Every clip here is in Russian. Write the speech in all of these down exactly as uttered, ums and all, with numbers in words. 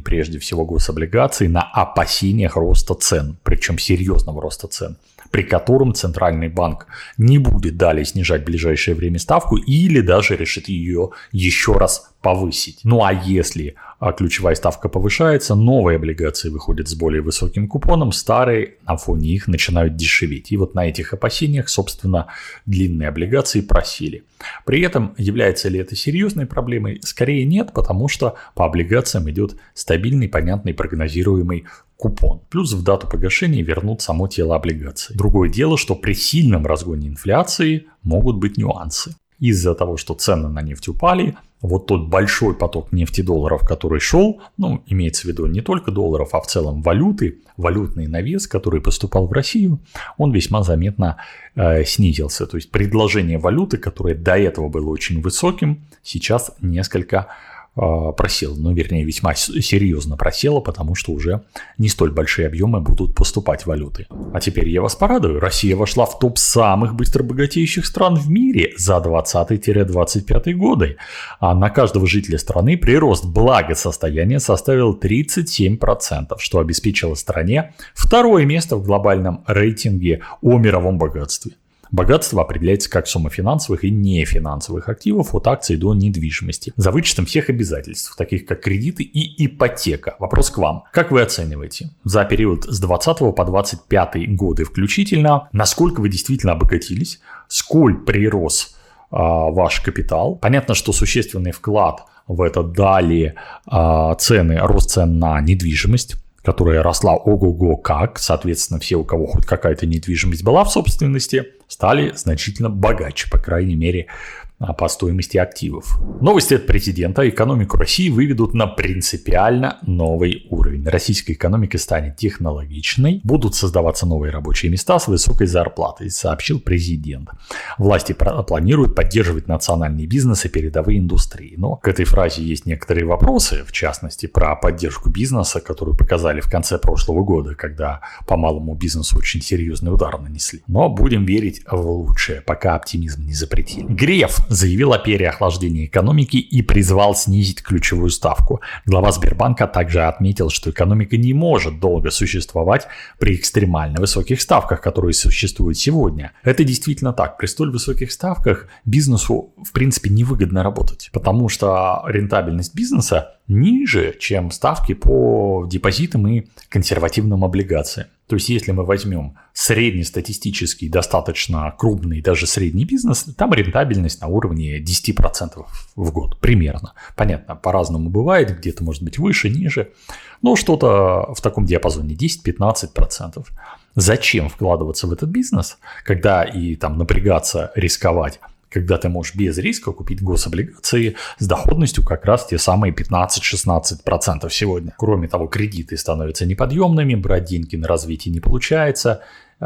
прежде всего гособлигаций на опасениях роста цен, причем серьезного роста цен, при котором Центральный банк не будет далее снижать в ближайшее время ставку или даже решит ее еще раз повысить. Ну а если ключевая ставка повышается, новые облигации выходят с более высоким купоном, старые на фоне их начинают дешеветь. И вот на этих опасениях, собственно, длинные облигации просели. При этом является ли это серьезной проблемой? Скорее нет, потому что по облигациям идет стабильный, понятный, прогнозируемый купон. Плюс в дату погашения вернут само тело облигаций. Другое дело, что при сильном разгоне инфляции могут быть нюансы. Из-за того, что цены на нефть упали, вот тот большой поток нефтедолларов, который шел, ну, имеется в виду не только долларов, а в целом валюты, валютный навес, который поступал в Россию, он весьма заметно э, снизился. То есть предложение валюты, которое до этого было очень высоким, сейчас несколько просел, ну, вернее, весьма серьезно просело, потому что уже не столь большие объемы будут поступать валюты. А теперь я вас порадую. Россия вошла в топ самых быстро богатеющих стран в мире за двадцатый-двадцать пятый годы. А на каждого жителя страны прирост благосостояния составил тридцать семь процентов, что обеспечило стране второе место в глобальном рейтинге о мировом богатстве. Богатство определяется как сумма финансовых и нефинансовых активов от акций до недвижимости, за вычетом всех обязательств, таких как кредиты и ипотека. Вопрос к вам. Как вы оцениваете за период с двадцатого по двадцать пятый годы включительно, насколько вы действительно обогатились, сколь прирос а, ваш капитал? Понятно, что существенный вклад в это дали а, цены, рост цен на недвижимость, которая росла ого-го как, соответственно, все, у кого хоть какая-то недвижимость была в собственности, стали значительно богаче, по крайней мере, по стоимости активов. Новости от президента. Экономику России выведут на принципиально новый уровень. Российская экономика станет технологичной, будут создаваться новые рабочие места с высокой зарплатой, сообщил президент. Власти планируют поддерживать национальный бизнес и передовые индустрии. Но к этой фразе есть некоторые вопросы, в частности, про поддержку бизнеса, которую показали в конце прошлого года, когда по малому бизнесу очень серьезный удар нанесли. Но будем верить в лучшее, пока оптимизм не запретили. Греф заявил о переохлаждении экономики и призвал снизить ключевую ставку. Глава Сбербанка также отметил, что экономика не может долго существовать при экстремально высоких ставках, которые существуют сегодня. Это действительно так. При столь высоких ставках бизнесу, в принципе, невыгодно работать, потому что рентабельность бизнеса ниже, чем ставки по депозитам и консервативным облигациям. То есть, если мы возьмем среднестатистический, достаточно крупный, даже средний бизнес, там рентабельность на уровне десять процентов в год примерно. Понятно, по-разному бывает, где-то может быть выше, ниже, но что-то в таком диапазоне десять-пятнадцать процентов. Зачем вкладываться в этот бизнес, когда и там напрягаться, рисковать, когда ты можешь без риска купить гособлигации с доходностью как раз те самые пятнадцать-шестнадцать процентов сегодня. Кроме того, кредиты становятся неподъемными, брать деньги на развитие не получается,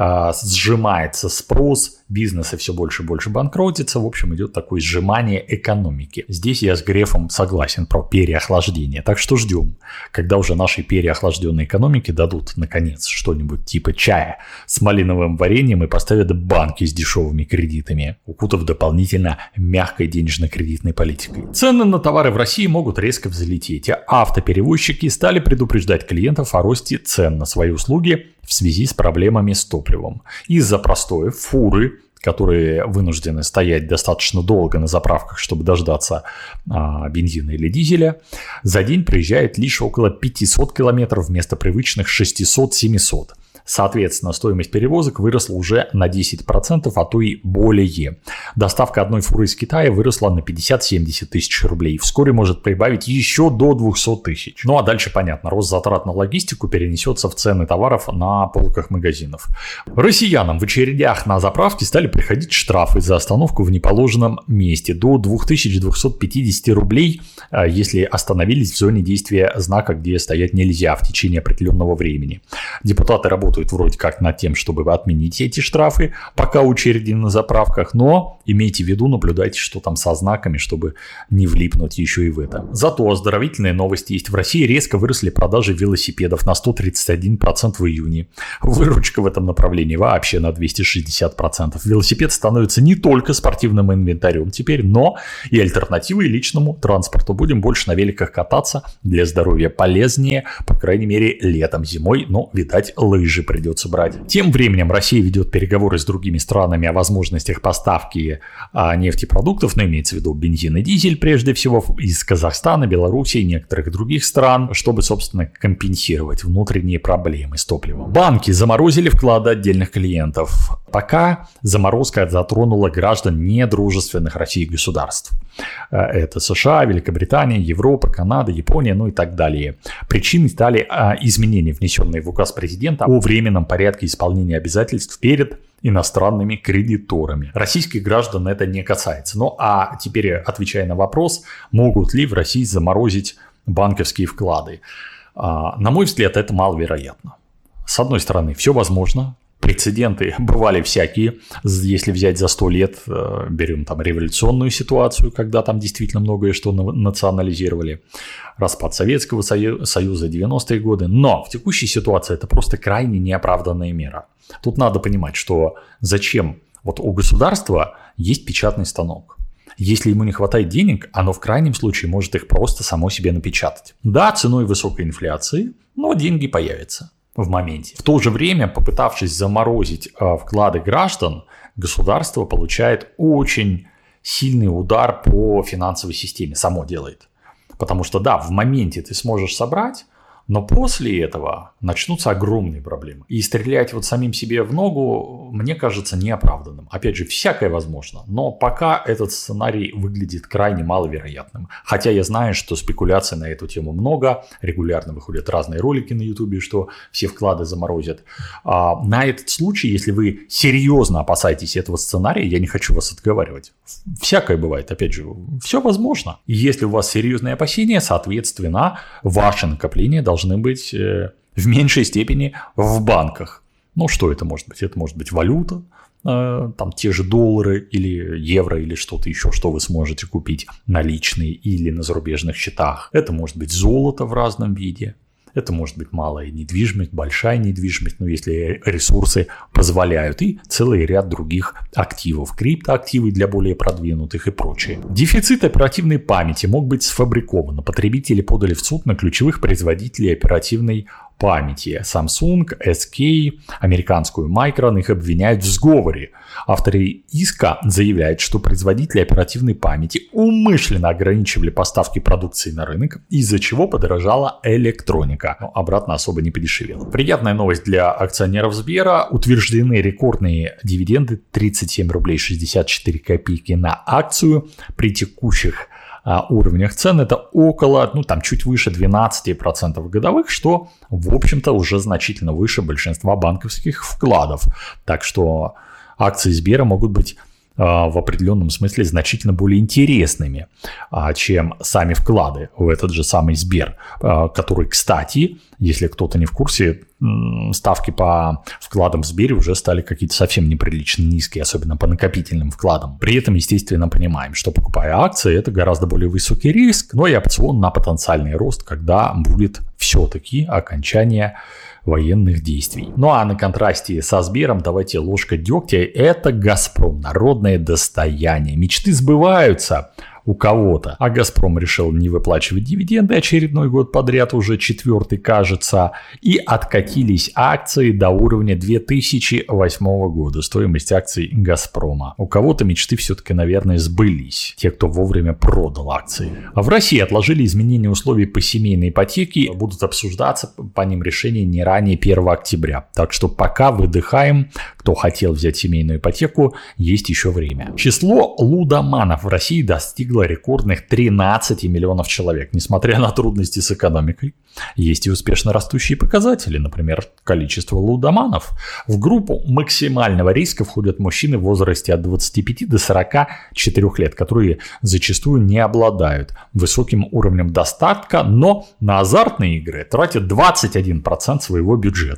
сжимается спрос, бизнесы все больше и больше банкротятся, в общем, идет такое сжимание экономики. Здесь я с Грефом согласен про переохлаждение, так что ждем, когда уже нашей переохлажденной экономике дадут, наконец, что-нибудь типа чая с малиновым вареньем и поставят банки с дешевыми кредитами, укутав дополнительно мягкой денежно-кредитной политикой. Цены на товары в России могут резко взлететь, а автоперевозчики стали предупреждать клиентов о росте цен на свои услуги в связи с проблемами с топливом. Из-за простоя фуры, которые вынуждены стоять достаточно долго на заправках, чтобы дождаться а, бензина или дизеля, за день проезжает лишь около пятьсот километров вместо привычных шестьсот-семьсот. Соответственно, стоимость перевозок выросла уже на десять процентов, а то и более. Доставка одной фуры из Китая выросла на пятьдесят-семьдесят тысяч рублей. Вскоре может прибавить еще до двести тысяч. Ну а дальше понятно, рост затрат на логистику перенесется в цены товаров на полках магазинов. Россиянам в очередях на заправке стали приходить штрафы за остановку в неположенном месте до две тысячи двести пятьдесят рублей, если остановились в зоне действия знака, где стоять нельзя в течение определенного времени. Депутаты работают вроде как над тем, чтобы отменить эти штрафы, пока очереди на заправках, но имейте в виду, наблюдайте, что там со знаками, чтобы не влипнуть еще и в это. Зато оздоровительные новости есть. В России резко выросли продажи велосипедов на сто тридцать один процент в июне. Выручка в этом направлении вообще на двести шестьдесят процентов. Велосипед становится не только спортивным инвентарем теперь, но и альтернативой личному транспорту. Будем больше на великах кататься, для здоровья полезнее, по крайней мере летом, зимой, но, видать, лыжи придется брать. Тем временем Россия ведет переговоры с другими странами о возможностях поставки а, нефтепродуктов, но имеется в виду бензин и дизель прежде всего, из Казахстана, Беларуси и некоторых других стран, чтобы, собственно, компенсировать внутренние проблемы с топливом. Банки заморозили вклады отдельных клиентов. Пока заморозка затронула граждан недружественных России государств. Это США, Великобритания, Европа, Канада, Япония, ну и так далее. Причиной стали изменения, внесенные в указ президента о временном порядке исполнения обязательств перед иностранными кредиторами. Российских граждан это не касается. Ну а теперь, отвечая на вопрос, могут ли в России заморозить банковские вклады? На мой взгляд, это маловероятно. С одной стороны, все возможно. Прецеденты бывали всякие. Если взять за сто лет, берем там революционную ситуацию, когда там действительно многое что национализировали. Распад Советского Союза, девяностые годы. Но в текущей ситуации это просто крайне неоправданная мера. Тут надо понимать, что зачем? Вот у государства есть печатный станок. Если ему не хватает денег, оно в крайнем случае может их просто само себе напечатать. Да, ценой высокой инфляции, но деньги появятся в моменте. В то же время, попытавшись заморозить э, вклады граждан, государство получает очень сильный удар по финансовой системе, само делает. Потому что да, в моменте ты сможешь собрать, но после этого начнутся огромные проблемы. И стрелять вот самим себе в ногу, мне кажется, неоправданным. Опять же, всякое возможно. Но пока этот сценарий выглядит крайне маловероятным. Хотя я знаю, что спекуляций на эту тему много. Регулярно выходят разные ролики на YouTube, что все вклады заморозят. А на этот случай, если вы серьезно опасаетесь этого сценария, я не хочу вас отговаривать. Всякое бывает. Опять же, все возможно. И если у вас серьезные опасения, соответственно, ваши накопления должны должны быть в меньшей степени в банках. Ну, что это может быть? Это может быть валюта, там те же доллары или евро или что-то еще, что вы сможете купить наличные или на зарубежных счетах. Это может быть золото в разном виде. Это может быть малая недвижимость, большая недвижимость, ну, если ресурсы позволяют, и целый ряд других активов, криптоактивы для более продвинутых и прочее. Дефицит оперативной памяти мог быть сфабрикован. Потребители подали в суд на ключевых производителей оперативной памяти. Samsung, эс кей, американскую Micron, их обвиняют в сговоре. Авторы иска заявляют, что производители оперативной памяти умышленно ограничивали поставки продукции на рынок, из-за чего подорожала электроника. Но обратно особо не подешевела. Приятная новость для акционеров Сбера. Утверждены рекордные дивиденды тридцать семь рублей шестьдесят четыре копейки на акцию. При текущих уровнях цен это около, ну там чуть выше двенадцать процентов годовых, что в общем-то уже значительно выше большинства банковских вкладов. Так что акции Сбера могут быть в определенном смысле значительно более интересными, чем сами вклады в этот же самый Сбер, который, кстати, если кто-то не в курсе, ставки по вкладам в Сбере уже стали какие-то совсем неприлично низкие, особенно по накопительным вкладам. При этом, естественно, понимаем, что покупая акции, это гораздо более высокий риск, но и опцион на потенциальный рост, когда будет все-таки окончание военных действий. Ну а на контрасте со Сбером давайте ложка дегтя. Это Газпром, народное достояние. Мечты сбываются у кого-то. А Газпром решил не выплачивать дивиденды очередной год подряд, уже четвертый, кажется, и откатились акции до уровня две тысячи восьмого года, стоимость акций Газпрома. У кого-то мечты все-таки, наверное, сбылись, те, кто вовремя продал акции. А в России отложили изменения условий по семейной ипотеке, будут обсуждаться по ним решения не ранее первого октября. Так что пока выдыхаем, кто хотел взять семейную ипотеку, есть еще время. Число лудоманов в России достигло рекордных тринадцати миллионов человек. Несмотря на трудности с экономикой, есть и успешно растущие показатели, например, количество лудоманов. В группу максимального риска входят мужчины в возрасте от двадцати пяти до сорока четырёх лет, которые зачастую не обладают высоким уровнем достатка, но на азартные игры тратят двадцать один процент своего бюджета.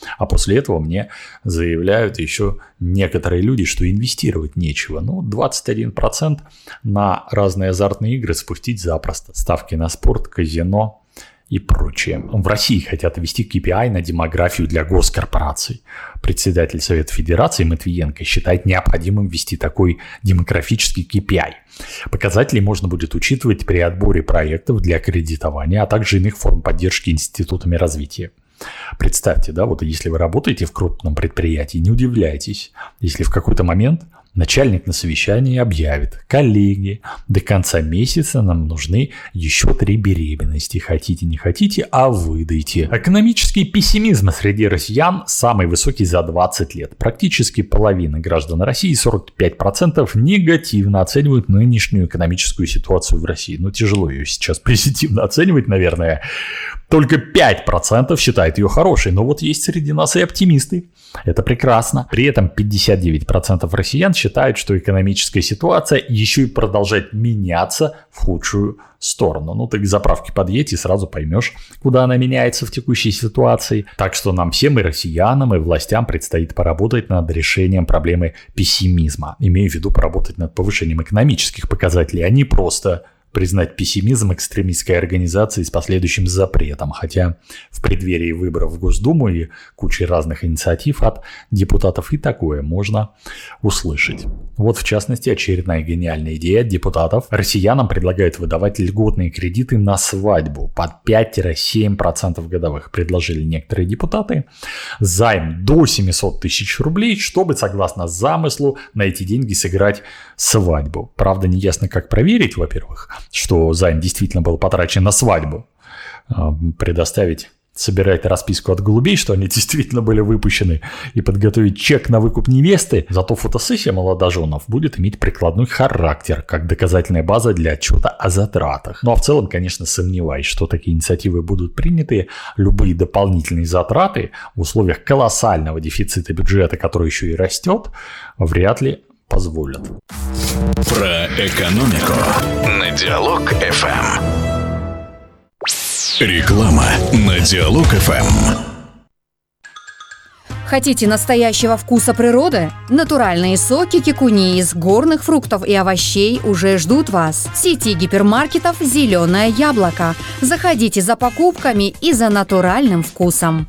А после этого мне заявляют еще некоторые люди, что инвестировать нечего. Ну, двадцать один процент на разные азартные игры спустить запросто. Ставки на спорт, казино и прочее. В России хотят ввести кей пи ай на демографию для госкорпораций. Председатель Совета Федерации Матвиенко считает необходимым ввести такой демографический кей пи ай. Показатели можно будет учитывать при отборе проектов для кредитования, а также иных форм поддержки институтами развития. Представьте, да, вот если вы работаете в крупном предприятии, не удивляйтесь, если в какой-то момент начальник на совещании объявит: коллеги, до конца месяца нам нужны еще три беременности. Хотите, не хотите, а выдайте. Экономический пессимизм среди россиян самый высокий за двадцать лет. Практически половина граждан России, сорок пять процентов, негативно оценивают нынешнюю экономическую ситуацию в России. Ну, тяжело ее сейчас позитивно оценивать, наверное. Только пять процентов считают ее хорошей, но вот есть среди нас и оптимисты. Это прекрасно. При этом пятьдесят девять процентов россиян считают, что экономическая ситуация еще и продолжает меняться в худшую сторону. Ну, ты к заправке подъедь и сразу поймешь, куда она меняется в текущей ситуации. Так что нам всем, и россиянам, и властям, предстоит поработать над решением проблемы пессимизма. Имею в виду поработать над повышением экономических показателей, а не просто признать пессимизм экстремистской организации с последующим запретом, хотя в преддверии выборов в Госдуму и кучи разных инициатив от депутатов и такое можно услышать. Вот в частности очередная гениальная идея от депутатов. Россиянам предлагают выдавать льготные кредиты на свадьбу под пять-семь процентов годовых. Предложили некоторые депутаты. Займ до семьсот тысяч рублей, чтобы, согласно замыслу, на эти деньги сыграть свадьбу. Правда, не ясно, как проверить, во-первых, что займ действительно был потрачен на свадьбу, предоставить, собирать расписку от голубей, что они действительно были выпущены, и подготовить чек на выкуп невесты. Зато фотосессия молодоженов будет иметь прикладной характер, как доказательная база для отчета о затратах. Ну а в целом, конечно, сомневаюсь, что такие инициативы будут приняты. Любые дополнительные затраты в условиях колоссального дефицита бюджета, который еще и растет, вряд ли позволят. Про экономику на Диалог эф эм. Реклама на Диалог эф эм. Хотите настоящего вкуса природы? Натуральные соки кикуни из горных фруктов и овощей уже ждут вас. В сети гипермаркетов «Зеленое яблоко». Заходите за покупками и за натуральным вкусом.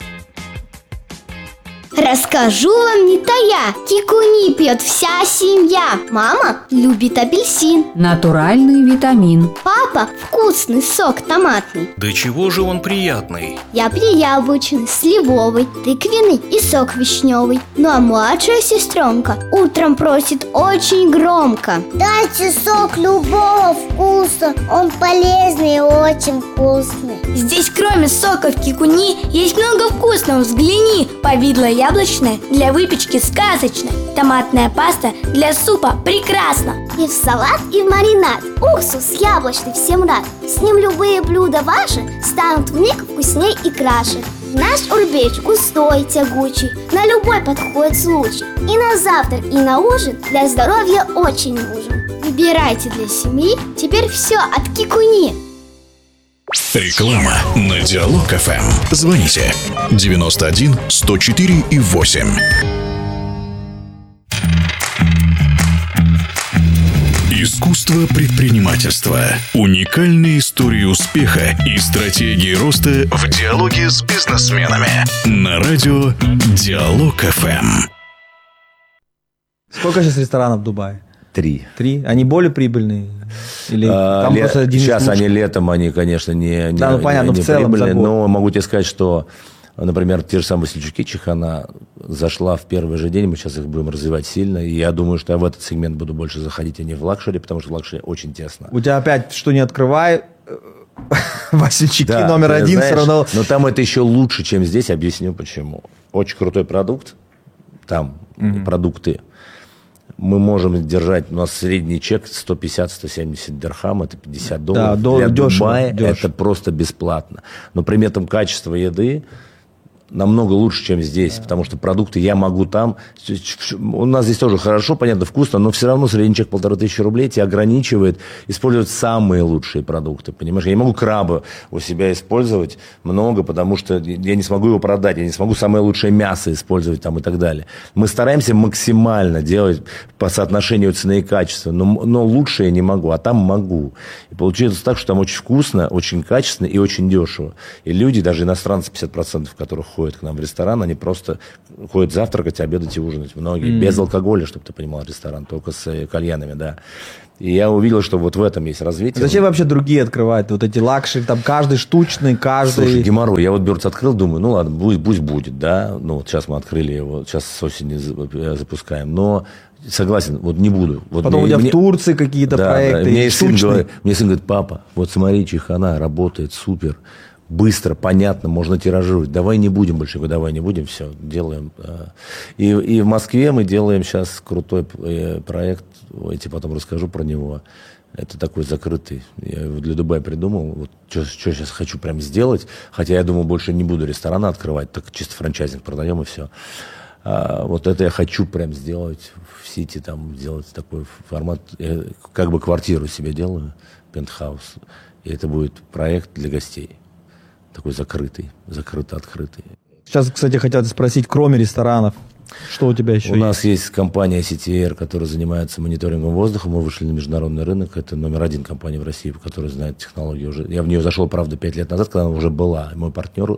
Расскажу вам не тая, кикуни пьет вся семья. Мама любит апельсин. Натуральный витамин. Папа вкусный сок томатный. Да чего же он приятный? Я прияблочный, сливовый, тыквенный и сок вишневый. Ну а младшая сестренка утром просит очень громко: дайте сок любого вкуса, он полезный и очень вкусный. Здесь кроме соков кикуни есть много вкусного, взгляни. Повидло яблочное для выпечки сказочно. Томатная паста для супа прекрасно. И в салат, и в маринад. Уксус яблочный всем рад. С ним любые блюда ваши станут вмиг вкусней и краше. Наш урбеч густой, тягучий, на любой подходит случай. И на завтрак, и на ужин для здоровья очень нужен. Выбирайте для семьи теперь все от кикуни. Реклама на Диалог эф эм. Звоните девяносто один сто четыре и восемь. Искусство предпринимательства. Уникальные истории успеха и стратегии роста в диалоге с бизнесменами. На радио Диалог эф эм. Сколько сейчас ресторанов в Дубае? Три. Три? Они более прибыльные? Или а, там лет, просто один сейчас из они летом, они, конечно, не, да, не, ну, понятно, не, не в целом прибыльные, за год. но могу тебе сказать, что, например, те же самые Сельджуки Чихана зашла в первый же день, мы сейчас их будем развивать сильно, и я думаю, что я в этот сегмент буду больше заходить, а не в лакшери, потому что в лакшери очень тесно. У тебя опять, что не открывай, Васильчики да, номер один знаешь, все равно. Но там это еще лучше, чем здесь, объясню почему. Очень крутой продукт, там mm-hmm. продукты. Мы можем держать, у нас средний чек сто пятьдесят - сто семьдесят дирхам, это пятьдесят долларов. Да, для дешево, Дубая дешево. Это просто бесплатно. Но при этом качество еды намного лучше, чем здесь, да. Потому что продукты я могу там. У нас здесь тоже хорошо, понятно, вкусно, но все равно средний чек полторы тысячи рублей тебя ограничивает использовать самые лучшие продукты, понимаешь? Я не могу краба у себя использовать много, потому что я не смогу его продать, я не смогу самое лучшее мясо использовать там и так далее. Мы стараемся максимально делать по соотношению цены и качества, но, но лучше я не могу, а там могу. И получается так, что там очень вкусно, очень качественно и очень дешево. И люди, даже иностранцы, пятьдесят процентов которых ходят к нам в ресторан, они просто ходят завтракать, обедать и ужинать. Многие. Mm. Без алкоголя, чтобы ты понимал, ресторан, только с кальянами, да. И я увидел, что вот в этом есть развитие. Зачем вообще другие открывать? Вот эти лакшери, там каждый штучный, каждый... Слушай, геморрой. Я вот Бёрдс открыл, думаю, ну ладно, пусть, пусть будет, да. Ну вот сейчас мы открыли его, сейчас с осени запускаем. Но согласен, вот не буду. Вот потом мне, у тебя мне... в Турции какие-то да, проекты. Да. Мне, сын говорит, мне сын говорит, папа, вот смотри, чайхана работает супер. Быстро, понятно, можно тиражировать. Давай не будем больше. Я говорю, давай не будем, все, делаем. И, и в Москве мы делаем сейчас крутой проект. Я тебе потом расскажу про него. Это такой закрытый. Я его для Дубая придумал. Вот что, что сейчас хочу прям сделать. Хотя я думал, больше не буду ресторана открывать. Так чисто франчайзинг продаем и все. А вот это я хочу прям сделать в Сити. Там сделать такой формат. Я как бы квартиру себе делаю. Пентхаус. И это будет проект для гостей. Такой закрытый, закрыто-открытый. Сейчас, кстати, хотят спросить, кроме ресторанов, что у тебя еще у есть? У нас есть компания си ти эр, которая занимается мониторингом воздуха. Мы вышли на международный рынок. Это номер один компания в России, которая знает технологии уже. Я в нее зашел, правда, пять лет назад, когда она уже была. Мой партнер,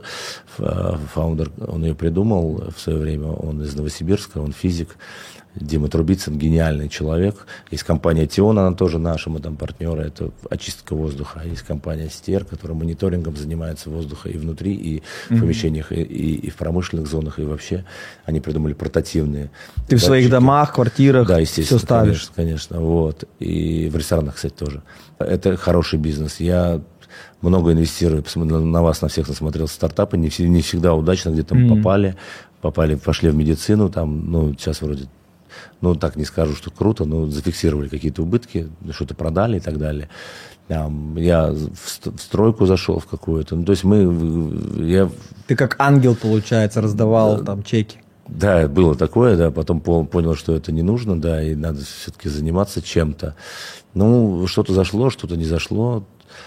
фаундер, он ее придумал в свое время. Он из Новосибирска, он физик. Дима Трубицын, гениальный человек. Есть компания Тион, она тоже наша, мы там партнеры, это очистка воздуха. Есть компания си ти эр, которая мониторингом занимается воздуха и внутри, и в mm-hmm. помещениях, и, и, и в промышленных зонах, и вообще. Они придумали портативные. Ты датчики. В своих домах, квартирах, да, естественно, все ставишь? Конечно, конечно, вот. И в ресторанах, кстати, тоже. Это хороший бизнес. Я много инвестирую, на вас, на всех насмотрелся стартапы, не, не всегда удачно где-то mm-hmm. попали, попали, пошли в медицину, там, ну, сейчас вроде... Ну, так не скажу, что круто, но зафиксировали какие-то убытки, что-то продали и так далее. Там, я в стройку зашел в какую-то. Ну, то есть мы... Я... Ты как ангел, получается, раздавал да, там чеки. Да, было такое, да. Потом понял, что это не нужно, да, и надо все-таки заниматься чем-то. Ну, что-то зашло, что-то не зашло.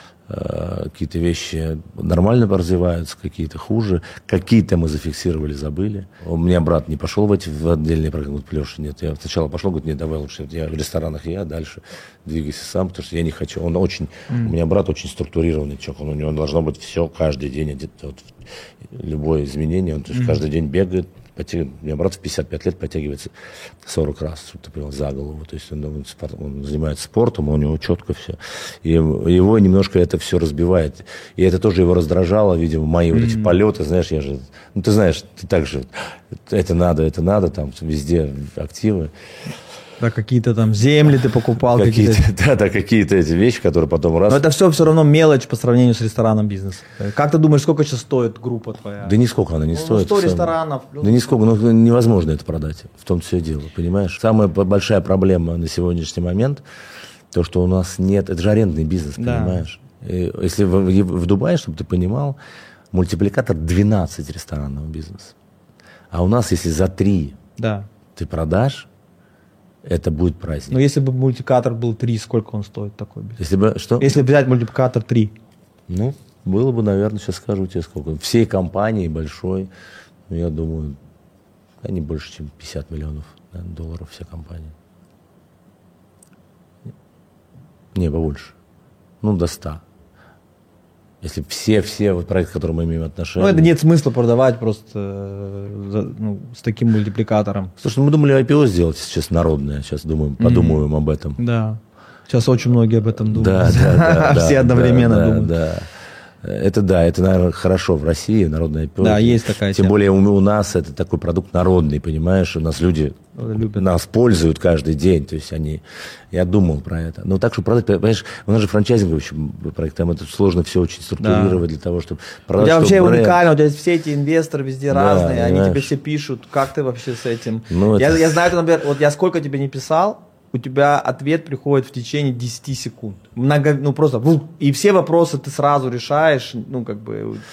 Какие-то вещи нормально развиваются, какие-то хуже. Какие-то мы зафиксировали, забыли. У меня брат не пошел в эти в отдельные программы. Говорит, Леша, нет, я сначала пошел, говорит, нет, давай лучше я в ресторанах я, дальше двигайся сам, потому что я не хочу. Он очень, mm. у меня брат очень структурированный человек, он, у него должно быть все каждый день, вот, любое изменение, он mm. каждый день бегает. Потяг... У меня брат в пятьдесят пять лет подтягивается сорок раз, чтобы ты понял, за голову. То есть он, он, он занимается спортом, у него четко все. И его немножко это все разбивает. И это тоже его раздражало, видимо, мои mm-hmm. вот эти полеты, знаешь, я же... Ну, ты знаешь, ты так же, это надо, это надо, там везде активы. Да, какие-то там земли ты покупал. Какие-то, какие-то... Да, да, какие-то эти вещи, которые потом раз... Но это все все равно мелочь по сравнению с рестораном бизнеса. Как ты думаешь, сколько сейчас стоит группа твоя? Да нисколько она не ну, стоит. сто ресторанов. Да нисколько, ну невозможно это продать. В том все дело, понимаешь? Самая большая проблема на сегодняшний момент, то, что у нас нет... Это же арендный бизнес, да. Понимаешь? И если в, в Дубае, чтобы ты понимал, мультипликатор двенадцать ресторанного бизнеса. А у нас, если за три да. ты продашь, это будет праздник. Но если бы мультипликатор был три, сколько он стоит такой? Если бы что? Если взять мультипликатор три. Ну, было бы, наверное, сейчас скажу тебе сколько. Всей компании большой, ну, я думаю, они больше, чем пятьдесят миллионов да, долларов вся компания. Не, побольше. Ну, до ста. Если все-все вот проекты, к которым мы имеем отношение... Ну, это нет смысла продавать просто ну, с таким мультипликатором. Слушай, ну, мы думали ай пи о сделать сейчас народное. Сейчас думаем, mm-hmm. подумаем об этом. Да. Сейчас очень многие об этом думают. Да, да, да. Все одновременно да, думают. Да, да. Это да, это, наверное, хорошо в России, народное ай пи о. Да, есть такая Тем тема. более у, у нас это такой продукт народный, понимаешь? У нас люди любят. Нас пользуют каждый день. То есть они... Я думал про это. Но так, чтобы продать... Понимаешь, у нас же франчайзинговый проект, там это сложно все очень структурировать да. для того, чтобы продать. У тебя вообще бренд... уникально, у тебя есть все эти инвесторы везде да, разные, понимаешь? Они тебе все пишут. Как ты вообще с этим? Ну, я, это... я знаю, например, вот я сколько тебе не писал, у тебя ответ приходит в течение десять секунд. Много, ну просто, и все вопросы ты сразу решаешь, ну как бы...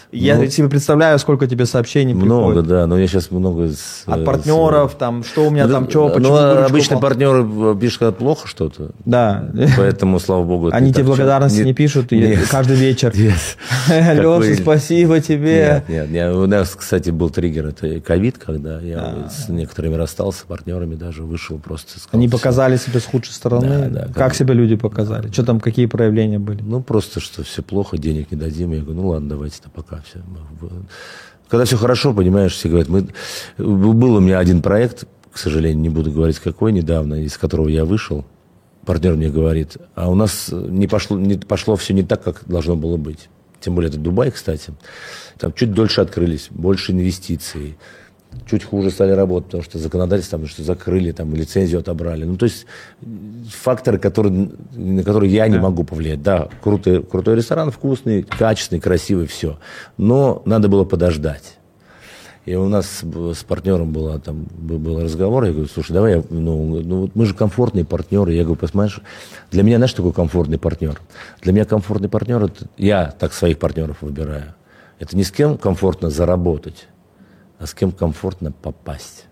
Я ну, себе представляю, сколько тебе сообщений много, приходит. да, но я сейчас много... С, От партнеров, с... там, что у меня ну, там, что, ну, почему... Ну, выручка обычно упала. партнеры пишут, когда плохо что-то. Да. Поэтому, слава богу... Они тебе благодарности нет, не пишут нет, каждый вечер. Леша, спасибо тебе. Нет, нет. У нас, кстати, был триггер, это ковид, когда я с некоторыми расстался, с партнерами даже вышел просто... Они показали себя с худшей стороны? Да, да, как себя люди показали? Что там, какие проявления были? Ну, просто, что все плохо, денег не дадим. Я говорю, ну ладно, давайте-то пока все. Когда все хорошо, понимаешь, все говорят, мы... Был у меня один проект, к сожалению, не буду говорить какой, недавно, из которого я вышел. Партнер мне говорит, а у нас не пошло, не пошло все не так, как должно было быть. Тем более это Дубай, кстати. Там чуть дольше открылись, больше инвестиций. Чуть хуже стали работать, потому что законодательство там что закрыли, там лицензию отобрали. Ну, то есть факторы, которые, на которые я не да. могу повлиять. Да, крутой, крутой ресторан, вкусный, качественный, красивый, все. Но надо было подождать. И у нас с партнером была, там, был разговор, я говорю, слушай, давай, я, ну, ну вот мы же комфортные партнеры. Я говорю, посмотришь, для меня, знаешь, что такое комфортный партнер? Для меня комфортный партнер, это, я так своих партнеров выбираю. Это не с кем комфортно заработать, а с кем комфортно попасть.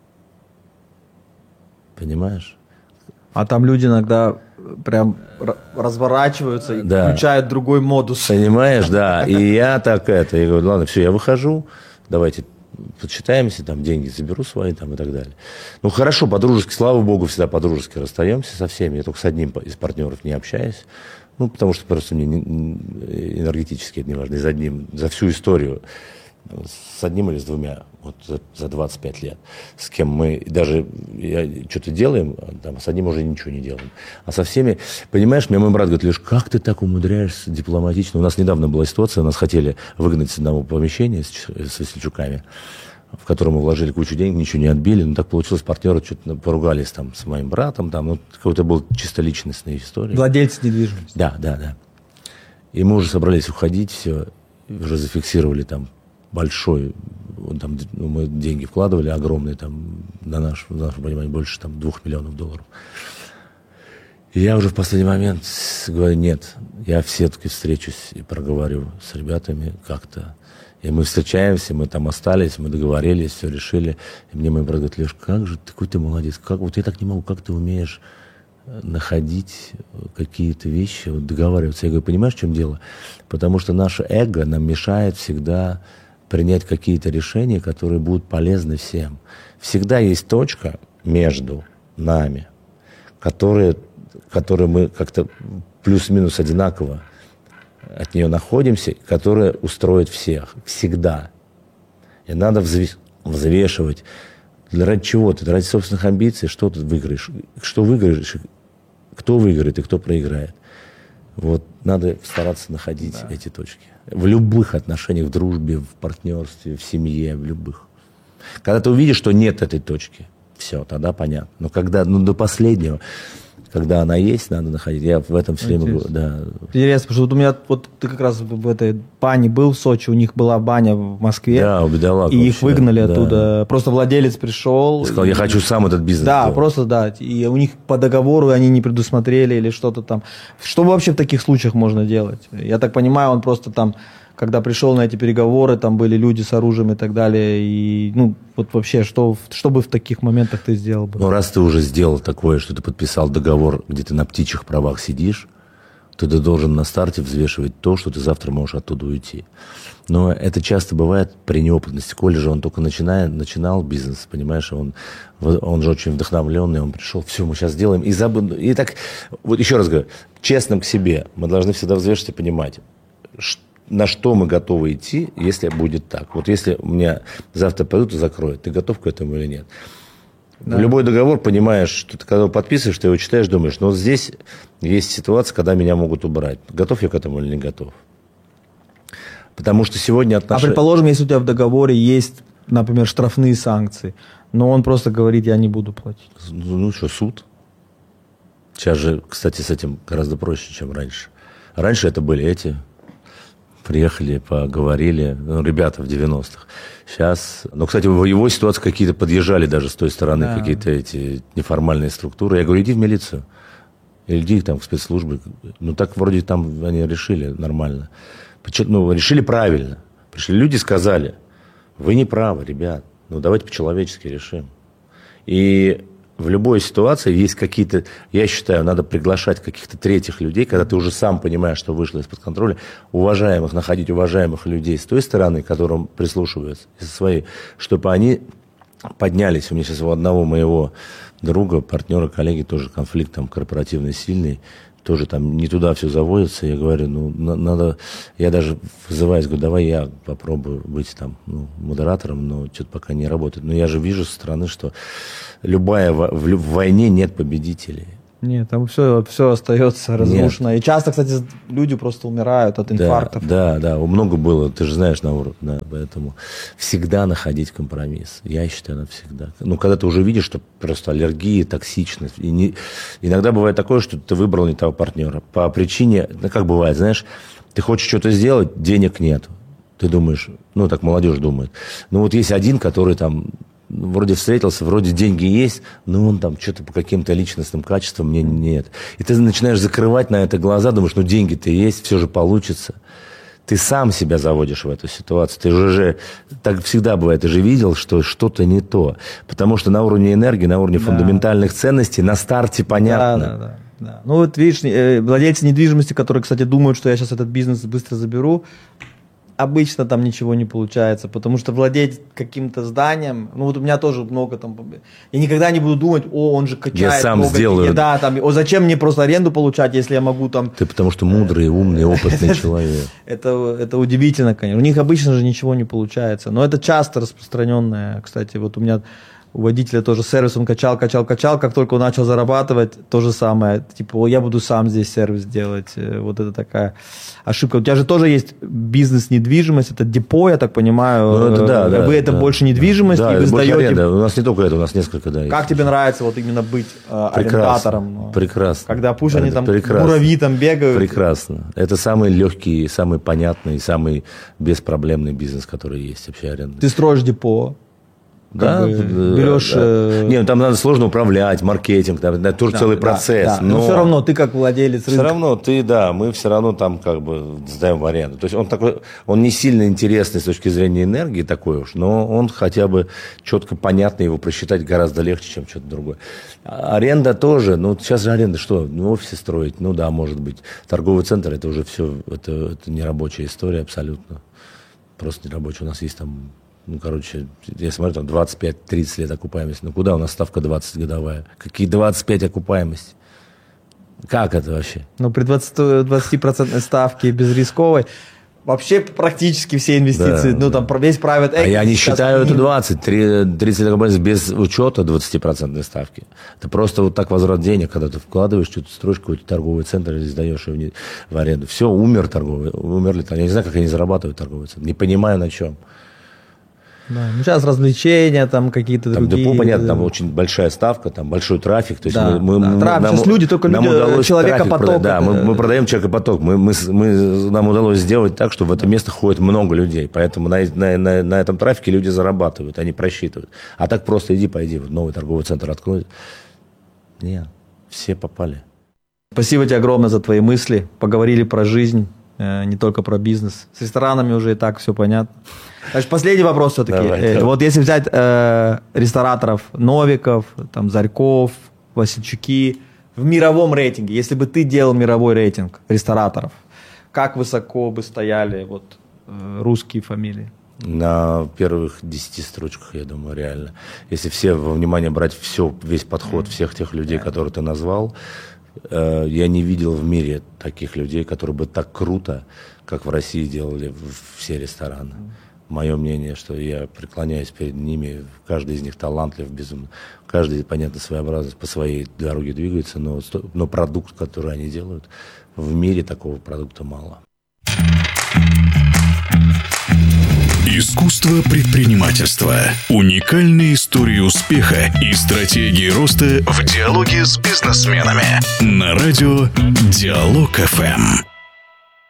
Понимаешь? А там люди иногда прям разворачиваются и да. включают другой модус. Понимаешь, да. И я так это, я говорю, ладно, все, я выхожу, давайте подсчитаемся, там деньги заберу свои там, и так далее. Ну хорошо, по-дружески, слава богу, всегда по-дружески расстаемся со всеми. Я только с одним из партнеров не общаюсь. Ну, потому что просто мне энергетически это не важно. И за одним, за всю историю. С одним или с двумя, вот за, за двадцать пять лет, с кем мы даже я, что-то делаем, там, с одним уже ничего не делаем. А со всеми, понимаешь, мне мой брат говорит, Леш, как ты так умудряешься дипломатично? У нас недавно была ситуация, нас хотели выгнать с одного помещения с, с Весельчуками, в котором мы вложили кучу денег, ничего не отбили, но так получилось, партнеры что-то поругались там с моим братом, там, ну, какой-то был чисто личностная история. Владельцы недвижимости. Да, да, да. И мы уже собрались уходить, все, уже зафиксировали там большой, там, ну, мы деньги вкладывали огромные, там, на наш, на наше понимание, больше там, двух миллионов долларов. И я уже в последний момент говорю, нет, я все-таки встречусь и проговорю с ребятами как-то. И мы встречаемся, мы там остались, мы договорились, все решили. И мне мой брат говорит, Леш, как же, какой ты молодец, как, вот я так не могу, как ты умеешь находить какие-то вещи, вот, договариваться. Я говорю, понимаешь, в чем дело? Потому что наше эго нам мешает всегда принять какие-то решения, которые будут полезны всем. Всегда есть точка между нами, которые, которые мы как-то плюс-минус одинаково от нее находимся, которая устроит всех. Всегда. И надо взве- взвешивать. Ради чего ты? Ради собственных амбиций, что ты выиграешь? Что выиграешь? Кто выиграет и кто проиграет? Вот надо стараться находить да. эти точки. В любых отношениях, в дружбе, в партнерстве, в семье, в любых. Когда ты увидишь, что нет этой точки, все, тогда понятно. Но когда, ну, до последнего, когда она есть, надо находить. Я в этом все время говорю, да. Интересно, потому что вот у меня, вот ты как раз в этой бане был в Сочи, у них была баня в Москве. Да, у бедолаг. И вообще, их выгнали да. оттуда. Просто владелец пришел. И сказал, я хочу сам этот бизнес Да, делать. просто, да. И у них по договору они не предусмотрели или что-то там. Что вообще в таких случаях можно делать? Я так понимаю, он просто там, когда пришел на эти переговоры, там были люди с оружием и так далее. И, ну, вот вообще, что, что бы в таких моментах ты сделал бы? Ну, раз ты уже сделал такое, что ты подписал договор, где ты на птичьих правах сидишь, то ты должен на старте взвешивать то, что ты завтра можешь оттуда уйти. Но это часто бывает при неопытности. Коля же, он только начинает, начинал бизнес, понимаешь, он, он же очень вдохновленный, он пришел, все, мы сейчас сделаем. И, забыл, и так, вот еще раз говорю, честным к себе мы должны всегда взвешивать и понимать, что на что мы готовы идти, если будет так. Вот если у меня завтра пойдут и закроют, ты готов к этому или нет? Да. Любой договор, понимаешь, что ты когда его подписываешь, ты его читаешь, думаешь, но вот здесь есть ситуация, когда меня могут убрать. Готов я к этому или не готов? Потому что сегодня отношения... А предположим, если у тебя в договоре есть, например, штрафные санкции, но он просто говорит, я не буду платить. Ну, ну что, суд? Сейчас же, кстати, с этим гораздо проще, чем раньше. Раньше это были эти... Приехали, поговорили, ну, ребята в девяностых. Сейчас, ну, кстати, в его ситуации какие-то подъезжали даже с той стороны, да. какие-то эти неформальные структуры. Я говорю, иди в милицию, или иди там в спецслужбы. Ну, так вроде там они решили нормально. Ну, решили правильно. Пришли люди, сказали, вы не правы, ребят, ну давайте по-человечески решим. И в любой ситуации есть какие-то, я считаю, надо приглашать каких-то третьих людей, когда ты уже сам понимаешь, что вышло из-под контроля, уважаемых, находить уважаемых людей с той стороны, к которым прислушиваются, и со своей, чтобы они поднялись. У меня сейчас у одного моего друга, партнера, коллеги тоже конфликт там корпоративный сильный, тоже там не туда все заводится. Я говорю, ну, на, надо, я даже вызываюсь, говорю, давай я попробую быть там ну, модератором, но что-то пока не работает. Но я же вижу со стороны, что любая, в, в войне нет победителей. Нет, там все, все остается разрушено. Нет. И часто, кстати, люди просто умирают от инфарктов. Да, да, да, много было, ты же знаешь, Науру, да, поэтому всегда находить компромисс. Я считаю, надо всегда. Ну, когда ты уже видишь, что просто аллергия, токсичность. И не, иногда бывает такое, что ты выбрал не того партнера. По причине, ну, как бывает, знаешь, ты хочешь что-то сделать, денег нету. Ты думаешь, ну, так молодежь думает. Ну, вот есть один, который там... Вроде встретился, вроде деньги есть, но он там что-то по каким-то личностным качествам мне нет. И ты начинаешь закрывать на это глаза, думаешь, ну деньги-то есть, все же получится. Ты сам себя заводишь в эту ситуацию. Ты же, же так всегда бывает, ты же видел, что что-то не то. Потому что на уровне энергии, на уровне да. фундаментальных ценностей на старте понятно. Да, да, да. Да. Ну вот видишь, владельцы недвижимости, которые, кстати, думают, что я сейчас этот бизнес быстро заберу, обычно там ничего не получается, потому что владеть каким-то зданием, ну вот у меня тоже много там, я никогда не буду думать, о, он же качает. Я сам много, сделаю. Да, там, о, зачем мне просто аренду получать, если я могу там... Ты потому что мудрый, умный, опытный человек. Это, это удивительно, конечно. У них обычно же ничего не получается, но это часто распространенное, кстати, вот у меня... У водителя тоже сервис, он качал, качал, качал, как только он начал зарабатывать, то же самое, типа, я буду сам здесь сервис делать, вот это такая ошибка. У тебя же тоже есть бизнес-недвижимость, это депо, я так понимаю, ну, это, да, вы да, это да, больше недвижимость, да, и вы сдаете... Аренда. У нас не только это, у нас несколько, да. Как тебе нравится вот именно быть э, арендатором? Прекрасно. Когда пусть они там прекрасно. Муравьи там бегают. Прекрасно. Это самый легкий, самый понятный, самый беспроблемный бизнес, который есть вообще аренда. Ты строишь депо. Да, берешь... Да. Э... Не, ну, там надо сложно управлять, маркетинг, там, это тоже да, целый процесс. Да, да. Но... но все равно ты как владелец рынка. Все равно ты, да, мы все равно там как бы сдаем в аренду. То есть он такой, он не сильно интересный с точки зрения энергии такой уж, но он хотя бы четко понятно, его просчитать гораздо легче, чем что-то другое. А аренда тоже, ну сейчас же аренда что? Ну офисы строить, ну да, может быть. Торговый центр, это уже все, это, это не рабочая история абсолютно. Просто не рабочая. У нас есть там... Ну, короче, я смотрю, там двадцать пять тридцать лет окупаемости. Ну, куда у нас ставка двадцать годовая? Какие двадцать пять окупаемости? Как это вообще? Ну, при двадцати процентной ставке безрисковой вообще практически все инвестиции, да, ну, да. там весь private equity. А я не считаю это двадцать, тридцать лет окупаемости без учета двадцатипроцентной ставки. Это просто вот так возврат денег, когда ты вкладываешь, что-то строишь какой-то торговый центр или сдаешь его в аренду. Все, умер торговый, умерли. Я не знаю, как они зарабатывают торговый центр. Не понимаю, на чем. Да, ну сейчас развлечения, там какие-то там другие. Депо, понятно, там очень большая ставка, там большой трафик. То есть да, мы, да, мы, трафик. Нам, сейчас люди только люди, человека-поток. Да, мы, мы продаем человека-поток. Мы, мы, мы, нам удалось сделать так, что в это место ходит много людей. Поэтому на, на, на, на этом трафике люди зарабатывают, они просчитывают. А так просто иди, пойди, вот новый торговый центр откроют. Нет, все попали. Спасибо тебе огромное за твои мысли. Поговорили про жизнь, не только про бизнес. С ресторанами уже и так все понятно. Значит, последний вопрос все-таки. Давай, э, вот если взять э, рестораторов Новиков, там, Зарьков, Васильчуки в мировом рейтинге, если бы ты делал мировой рейтинг рестораторов, как высоко бы стояли вот, э, русские фамилии? На первых десяти строчках, я думаю, реально. Если все во внимание брать все, весь подход всех тех людей, которые ты назвал, э, я не видел в мире таких людей, которые бы так круто, как в России делали все рестораны. Мое мнение, что я преклоняюсь перед ними, каждый из них талантлив, безумно. Каждый, понятно, своеобразно по своей дороге двигается, но, но продукт, который они делают, в мире такого продукта мало. Искусство предпринимательства. Уникальные истории успеха и стратегии роста в диалоге с бизнесменами. На радио Диалог эф эм.